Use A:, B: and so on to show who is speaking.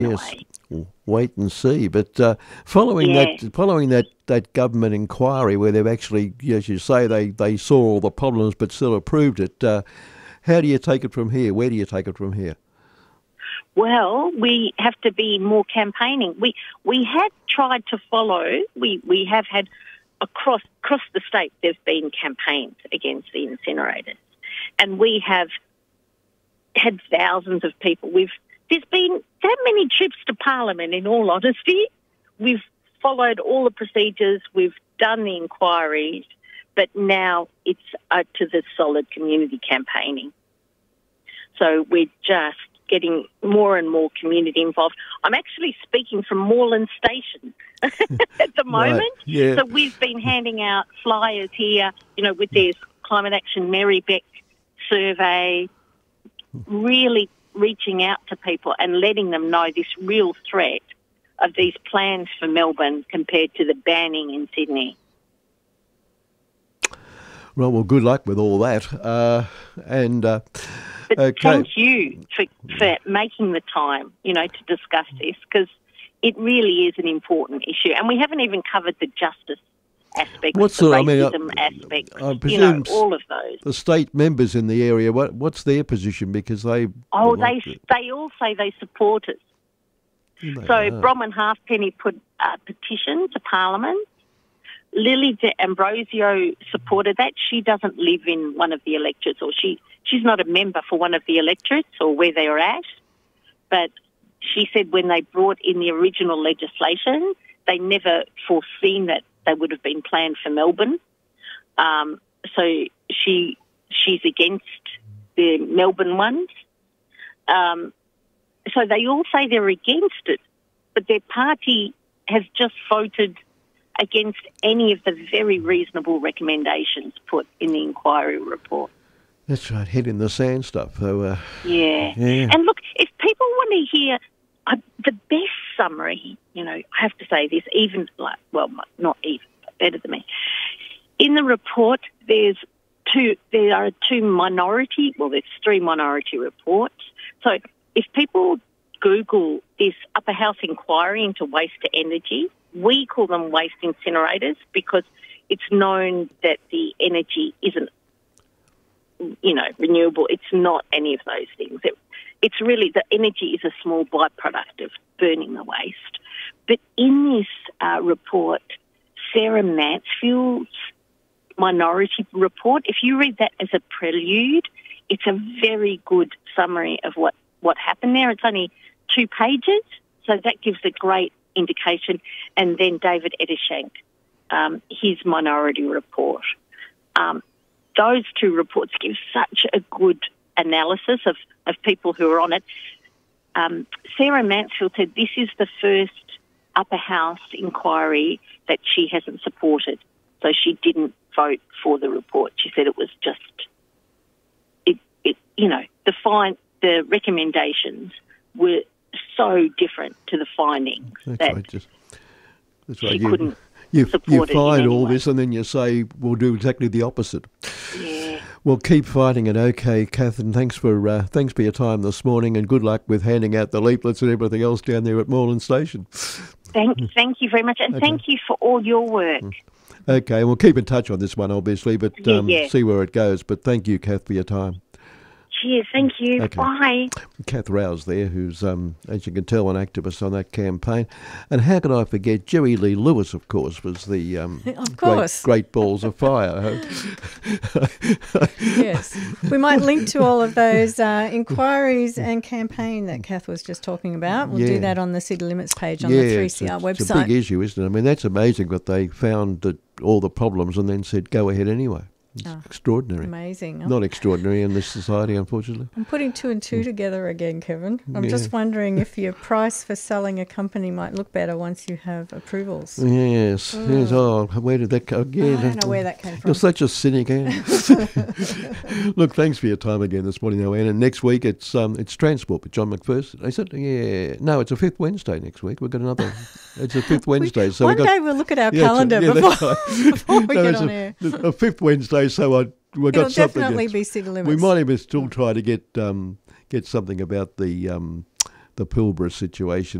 A: in a
B: Yes,
A: way.
B: we'll wait and see. But following
A: Yeah.
B: that government inquiry, where they've actually, as you say, they saw all the problems but still approved it. How do you take it from here? Where do you take it from here?
A: Well, we have to be more campaigning. We had tried to follow. We have had across the state. There's been campaigns against the incinerators, and we have had thousands of people. There's been that many trips to Parliament. In all honesty, we've followed all the procedures. We've done the inquiries, but now it's up to the solid community campaigning. So we're just getting more and more community involved. I'm actually speaking from Moreland Station at the moment.
B: Right. Yeah.
A: So we've been handing out flyers here, with this Climate Action Marybeck survey, really reaching out to people and letting them know this real threat of these plans for Melbourne compared to the banning in Sydney.
B: Well, good luck with all that.
A: But
B: Okay.
A: thank you for making the time, to discuss this, because it really is an important issue. And we haven't even covered the justice aspect, the racism aspect,
B: I presume
A: all of those.
B: the state members in the area, what's their position? Because they
A: all say they support us. So Brom and Halfpenny put a petition to Parliament. Lily D'Ambrosio supported that. She doesn't live in one of the electorates, or she's not a member for one of the electorates or where they are at. But she said when they brought in the original legislation, they never foreseen that they would have been planned for Melbourne. So she's against the Melbourne ones. So they all say they're against it, but their party has just voted against any of the very reasonable recommendations put in the inquiry report.
B: That's right, head in the sand stuff. So,
A: yeah. And look, if people want to hear the best summary, I have to say this, not even, but better than me. In the report, there are there's 3 minority reports. So if people Google this Upper House inquiry into waste to energy, we call them waste incinerators because it's known that the energy isn't, renewable. It's not any of those things. It's really, the energy is a small byproduct of burning the waste. But in this report, Sarah Mansfield's minority report, if you read that as a prelude, it's a very good summary of what happened there. It's only 2 pages, so that gives a great indication. And then David Eddershank, his minority report. Those 2 reports give such a good analysis of people who are on it. Sarah Mansfield said this is the first Upper House inquiry that she hasn't supported. So she didn't vote for the report. She said it was just, the recommendations were so different to the findings
B: that's right.
A: She couldn't
B: You
A: support it
B: find
A: in any
B: all
A: way.
B: this and then you say, we'll do exactly the opposite.
A: Yeah.
B: Well, keep fighting it. Okay, Catherine, thanks for your time this morning and good luck with handing out the leaflets and everything else down there at Moreland Station.
A: Thank you very much, and thank you for all your work.
B: Okay, we'll keep in touch on this one, obviously, but
A: Yeah.
B: see where it goes. But thank you, Kath, for your time.
A: Cheers, thank you.
B: Okay.
A: Bye.
B: Kath Rouse there, who's, as you can tell, an activist on that campaign. And how could I forget, Jerry Lee Lewis, of course, was the
C: Of course.
B: great balls of fire.
C: Yes. We might link to all of those inquiries and campaign that Kath was just talking about. We'll do that on the City Limits page on the 3CR website.
B: It's a big issue, isn't it? I mean, that's amazing that they found all the problems and then said, go ahead anyway. It's extraordinary.
C: Amazing.
B: Not extraordinary in this society, unfortunately.
C: I'm putting 2 and 2 together again, Kevin. I'm just wondering if your price for selling a company might look better once you have approvals.
B: Yes. Yes. Oh, where did that go again?
C: I don't know where that came from.
B: You're such a cynic, Anne. Look, thanks for your time again this morning, though, Anne. And next week it's Transport with John McPherson. Is it? Yeah. No, it's a 5th Wednesday next week. We've got another. It's a 5th Wednesday. So
C: One day we'll look at our calendar before we get on air.
B: A 5th Wednesday, so we've got
C: It'll
B: something.
C: definitely be City Limits.
B: We might even still try to get something about the Pilbara situation